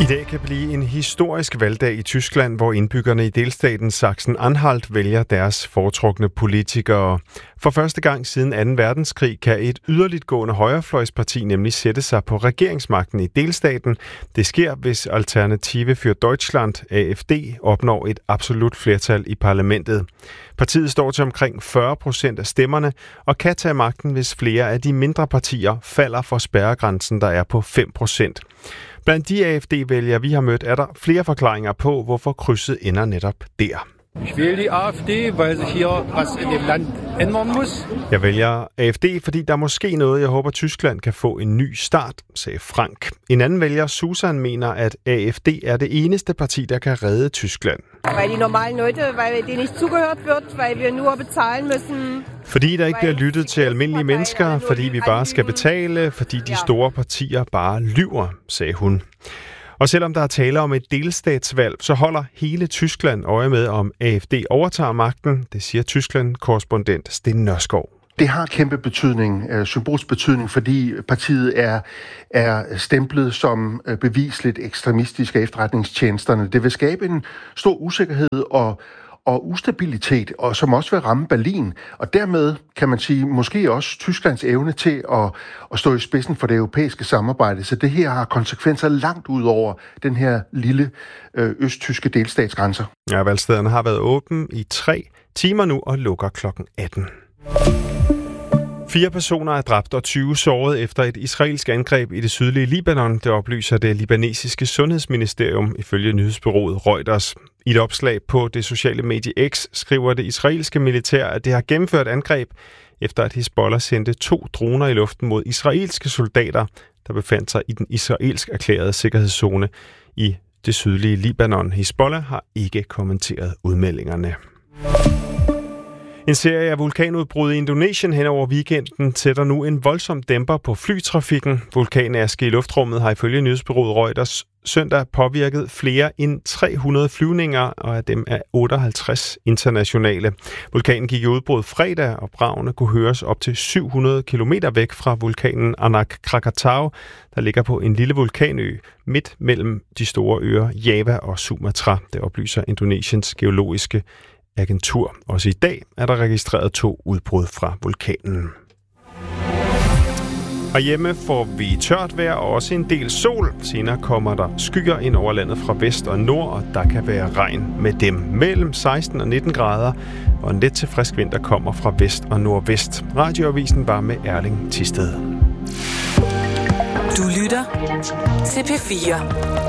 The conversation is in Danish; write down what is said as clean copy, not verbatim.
I dag kan blive en historisk valgdag i Tyskland, hvor indbyggerne i delstaten Sachsen-Anhalt vælger deres foretrukne politikere. For første gang siden 2. verdenskrig kan et yderligtgående højrefløjsparti nemlig sætte sig på regeringsmagten i delstaten. Det sker, hvis Alternative für Deutschland, AfD, opnår et absolut flertal i parlamentet. Partiet står til omkring 40% af stemmerne og kan tage magten, hvis flere af de mindre partier falder for spærregrænsen, der er på 5%. Blandt de AfD-vælgere, vi har mødt, er der flere forklaringer på, hvorfor krydset ender netop der. Ich wähle die AfD, weil sich hier was in dem Land ändern muss. Jeg vælger AfD, fordi der er måske noget, jeg håber, Tyskland kan få en ny start, sagde Frank. En anden vælger, Susan, mener, at AfD er det eneste parti, der kan redde Tyskland. Weil die normalen Leute, weil denen nicht zugehört wird, weil wir nur bezahlen müssen. Fordi der ikke bliver lyttet til almindelige mennesker, fordi vi bare skal betale, fordi de store partier bare lyver, sagde hun. Og selvom der er tale om et delstatsvalg, så holder hele Tyskland øje med, om AfD overtager magten. Det siger Tyskland-korrespondent Sten Nørskov. Det har kæmpe betydning, symbolsk betydning, fordi partiet er stemplet som bevisligt ekstremistisk af efterretningstjenesterne. Det vil skabe en stor usikkerhed og ustabilitet, og som også vil ramme Berlin. Og dermed kan man sige, måske også Tysklands evne til at stå i spidsen for det europæiske samarbejde. Så det her har konsekvenser langt ud over den her lille østtyske delstatsgrænser. Ja, valgstederne har været åben i 3 timer nu og lukker kl. 18. 4 personer er dræbt og 20 såret efter et israelsk angreb i det sydlige Libanon. Det oplyser det libanesiske sundhedsministerium ifølge nyhedsbureauet Reuters. I et opslag på det sociale medie X skriver det israelske militær, at det har gennemført angreb, efter at Hizbollah sendte 2 droner i luften mod israelske soldater, der befandt sig i den israelsk erklærede sikkerhedszone i det sydlige Libanon. Hizbollah har ikke kommenteret udmeldingerne. En serie af vulkanudbrud i Indonesien hen over weekenden sætter nu en voldsom dæmper på flytrafikken. Vulkanaske i luftrummet har ifølge nyhedsbureauet Reuters søndag påvirket flere end 300 flyvninger, og af dem er 58 internationale. Vulkanen gik i udbrud fredag, og bragene kunne høres op til 700 kilometer væk fra vulkanen Anak Krakatau, der ligger på en lille vulkanø midt mellem de store øer Java og Sumatra. Det oplyser Indonesiens geologiske agentur. Også i dag er der registreret 2 udbrud fra vulkanen. Og hjemme får vi tørt vejr og også en del sol. Senere kommer der skyer ind over landet fra vest og nord, og der kan være regn med dem. Mellem 16 og 19 grader, og en let til frisk vind, der kommer fra vest og nordvest. Radioavisen var med Erling Thisted. Du lytter til P4.